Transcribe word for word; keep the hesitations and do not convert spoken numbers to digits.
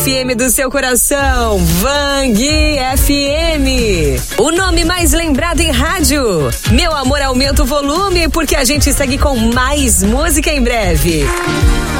F M do seu coração, Vang F M. O nome mais lembrado em rádio. Meu amor, aumenta o volume porque a gente segue com mais música em breve.